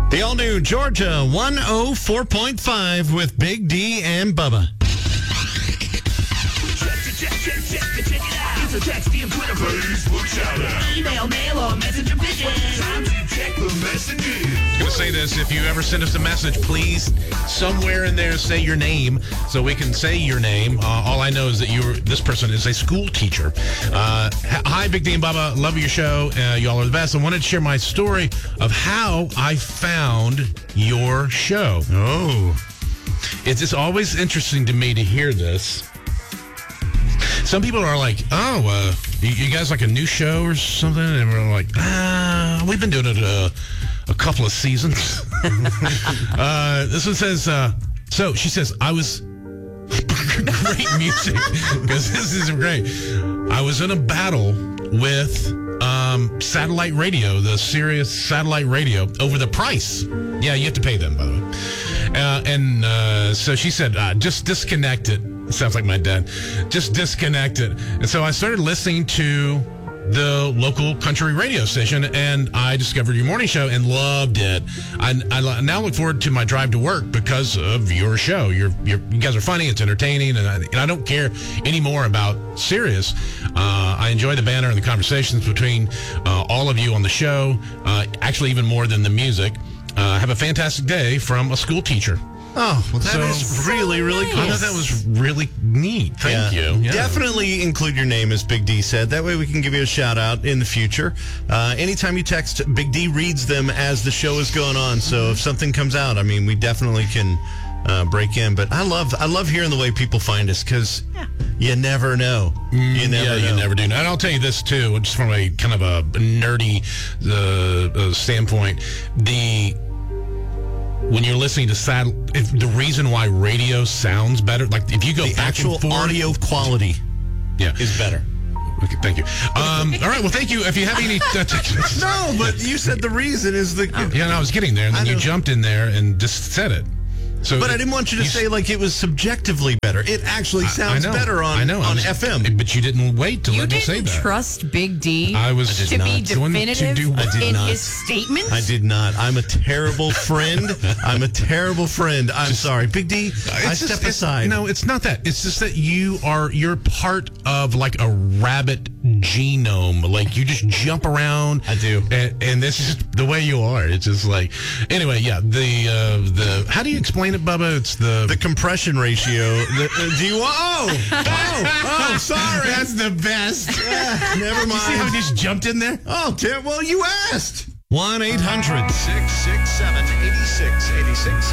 The all-new Georgia 104.5 with Big D and Bubba. Check it out. It's a text and Twitter, Facebook shout out. Email, mail, or messenger pigeon. Time to check the messages. I'm going to say this. If you ever send us a message, please, somewhere in there, say your name so we can say your name. All I know is that this person is a school teacher. Hi, Big D and Bubba. Love your show. Y'all are the best. I wanted to share my story of how I found your show. Oh. It's just always interesting to me to hear this. Some people are like, you guys like a new show or something? And we're like, we've been doing it a couple of seasons. This one says, so she says, I was, great music, because this is great. I was in a battle with satellite radio, the Sirius satellite radio, over the price. Yeah, you have to pay them, by the way. So she said, just disconnect it. Sounds like my dad. Just disconnect it. And so I started listening to the local country radio station, and I discovered your morning show and loved it. I now look forward to my drive to work because of your show. You guys are funny. It's entertaining, and I don't care anymore about Sirius. I enjoy the banter and the conversations between all of you on the show, actually even more than the music. Have a fantastic day from a school teacher. Oh, well, that is really, really cool. I thought that was really neat. Thank you. Yeah. Definitely include your name, as Big D said. That way we can give you a shout-out in the future. Anytime you text, Big D reads them as the show is going on. So if something comes out, I mean, we definitely can break in. But I love hearing the way people find us, because you never know. You never do. And I'll tell you this, too, just from a kind of a nerdy standpoint. When you're listening to the reason why radio sounds better, like if you go the back actual and forth, audio quality is better. Okay, thank you. All right, well, thank you. If you have any... No, but you said the reason is the... Yeah, no, I was getting there, and then you jumped in there and just said it. So but I didn't want you to say like it was subjectively better. It actually sounds better on FM. But you didn't wait to let me say that. You didn't trust Big D to be definitive in his statements? I did not. I'm a terrible friend. I'm sorry. Big D, I step aside. No, it's not that. It's just that you're part of like a rabbit genome. Like you just jump around. I do. And this is the way you are. It's just like, anyway, yeah, the how do you explain it, Bubba? It's the compression ratio. Do you want? Oh, sorry. That's the best. Never mind. You see how he just jumped in there? Oh, well, you asked. 1-800-667-8686